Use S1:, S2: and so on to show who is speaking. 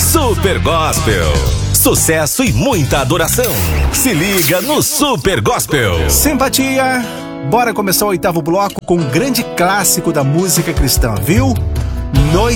S1: Super Gospel. Sucesso e muita adoração. Se liga no Super Gospel.
S2: Simpatia! Bora começar o 8º bloco com um grande clássico da música cristã, viu? Noite